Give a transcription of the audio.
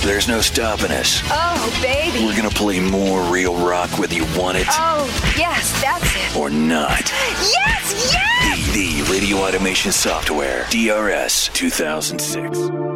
There's no stopping us. Oh, baby. We're going to play more real rock whether you want it Oh, yes, that's it. or not. Yes, yes! The Radio Automation Software, DRS 2006.